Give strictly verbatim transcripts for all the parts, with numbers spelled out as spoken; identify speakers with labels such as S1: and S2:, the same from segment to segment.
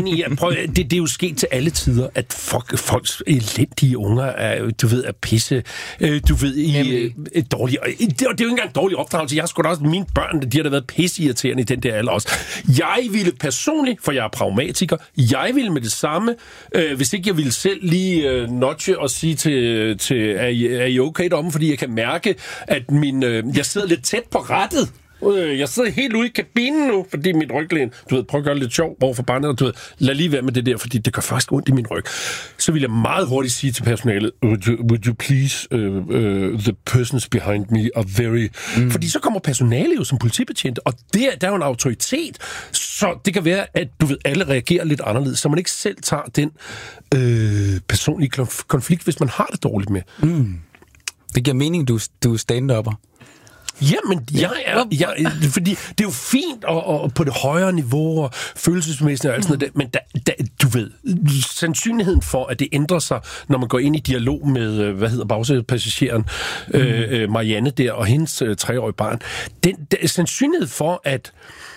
S1: enig i, at prøv, det, det er jo sket til alle tider, at folk, folks elendige unger er, du ved, er pisse, øh, du ved, i øh, dårlige, og det, det er jo ikke engang dårlig opdragelse. Jeg har sgu da også, mine børn, de har da været pisseirriterende i den der alder også. Jeg ville personligt, for jeg er pragmatiker, jeg ville med det samme, øh, hvis ikke jeg ville selv lige øh, notche og sige til, til er, I, er I okay deromme, fordi jeg kan mærke, at min, øh, jeg sidder lidt tæt på rattet. Jeg sidder helt ude i kabinen nu, fordi mit ryglæn, du ved, prøv at gøre det lidt sjov over for barnet, og du ved, lad lige være med det der, fordi det gør faktisk ondt i min ryg. Så vil jeg meget hurtigt sige til personalet, would you, would you please, uh, uh, the persons behind me are very... Mm. Fordi så kommer personalet jo som politibetjent, og der, der er jo en autoritet, så det kan være, at du ved, alle reagerer lidt anderledes, så man ikke selv tager den øh, personlige konflikt, hvis man har det dårligt med.
S2: Mm. Det giver mening, du, du er stand-upper.
S1: Jamen, jeg er, jeg, fordi det er jo fint og, og på det højere niveau og følelsesmæssigt og alt sådan noget, men da, da, du ved, sandsynligheden for, at det ændrer sig, når man går ind i dialog med, hvad hedder bagsædepassageren, mm. øh, Marianne der, og hendes øh, treårige barn, den, den sandsynlighed for, at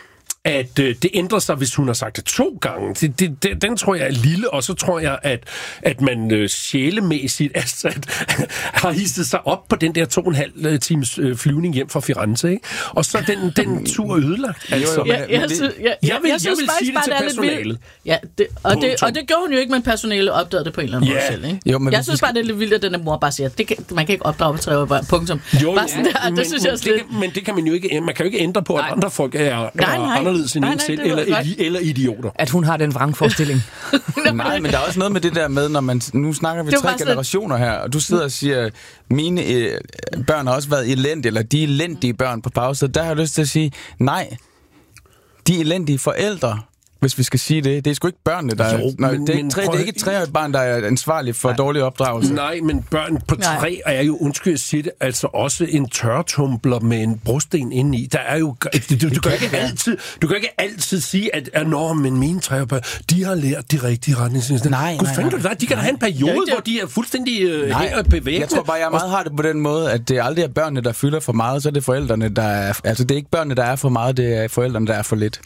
S1: at øh, det ændrer sig, hvis hun har sagt det to gange. Det, det, det, den tror jeg er lille, og så tror jeg, at, at man øh, sjælemæssigt altså, at, har hisset sig op på den der to og en halv øh, times øh, flyvning hjem fra Firenze, ikke? Og så den, den tur ødelagt. Altså.
S3: Ja, jeg, jeg, jeg, jeg,
S1: jeg vil,
S3: jeg,
S1: jeg vil sige det til personalet.
S3: Ja, det, og, det, og det gjorde hun jo ikke, men personalet opdagede det på en eller anden
S1: yeah.
S3: måde selv. Ikke?
S2: Jo, men
S3: jeg synes bare, det er lidt vildt, at den der mor bare siger, det kan, man kan ikke opdrage på tre år bare, punktum.
S1: Jo,
S3: bare sådan
S1: ja,
S3: der,
S1: men,
S3: det synes
S1: men,
S3: jeg
S1: det kan, men det kan man jo ikke, man kan jo ikke ændre på, at nej. andre folk er, er nej, nej. anderledes end en selv, eller, eller idioter.
S2: At hun har den vrangforestilling. Nej, men der er også noget med det der med, når man... Nu snakker vi tre generationer her, og du sidder og siger, mine øh, børn har også været elendige, eller de elendige børn på pause. Der har jeg lyst til at sige, nej, de elendige forældre, hvis vi skal sige det. Det er sgu ikke børnene, der
S1: jo,
S2: er... Nej,
S1: men,
S2: det, er ikke
S1: men,
S2: tre, det er ikke et treårigt barn, der er ansvarlig for nej. dårlig opdragelse.
S1: Nej, men børn på tre er jo, undskyld at sige det, altså også en tørretumbler med en brosten indeni. Der er jo... Du, du, du, kan, ikke altid, du kan ikke altid sige, at, at nå, men mine tre børn, de har lært de rigtige retningslinjer.
S2: Nej,
S1: Gud,
S2: nej,
S1: fanden,
S2: nej.
S1: De kan da have en periode, ja, hvor de er fuldstændig uh, hænger bevægende.
S2: Jeg tror bare, jeg meget har det på den måde, at det aldrig er børnene, der fylder for meget, så er det forældrene, der er... Altså, det er ikke børnene, der er for meget, det er forældrene, der er for lidt.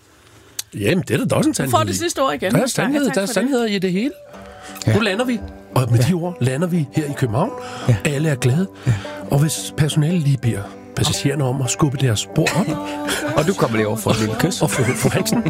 S1: Jamen, det er da også en sandhed.
S3: Du får det sidste år igen.
S1: Der er sandhed, ja, der er sandheder i det hele. Ja. Nu lander vi, og med ja. de ord lander vi her i København. Ja. Alle er glade. Ja. Og hvis personalet lige beder passagererne om at skubbe deres spor op.
S2: Og du kommer lige over for et lille kys.
S1: Og få Hansen.